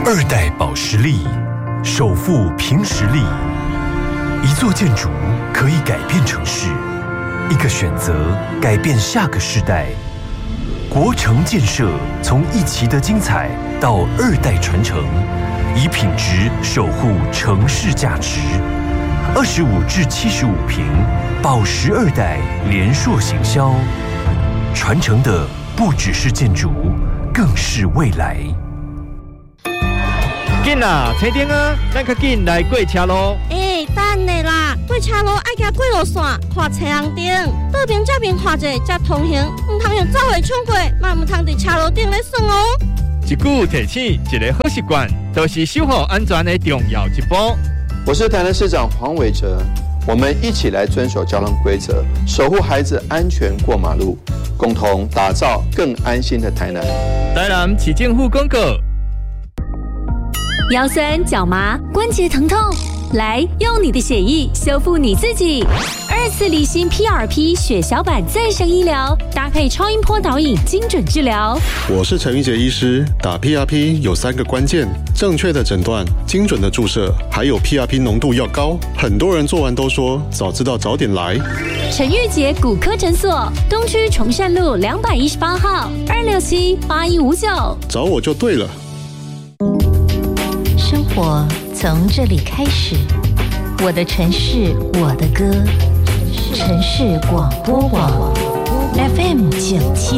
2代保时力，首富凭实力。一座建筑可以改变城市，一个选择改变下个世代。国城建设从一期的精彩到2代传承，以品质守护城市价值。25至75坪，保时2代联硕行销，传承的不只是建筑，更是未来。 紧啦，青丁啊，咱较紧来过车路。 等下啦，过车路爱行过路线，看车红灯，倒边这边看者才通行，唔通用走回冲过，嘛唔通伫车路顶咧算哦。 一句提醒，一个好习惯，都是守护安全的重要一步。 我是台南市长黄伟哲，我们一起来遵守交通规则，守护孩子安全过马路，共同打造更安心的台南。 台南市政府广告。 腰酸脚麻、关节疼痛，来用你的血液修复你自己。2次离心 PRP 血小板再生医疗，搭配超音波导引精准治疗。 我是陈玉杰医师，打 PRP 有3个关键：正确的诊断、精准的注射，还有 PRP 浓度要高。很多人做完都说早知道早点来。 陈玉杰骨科诊所，东区崇善路218号，2678159， 找我就对了。 生活从这里开始，我的城市，我的歌，城市广播网 FM 972。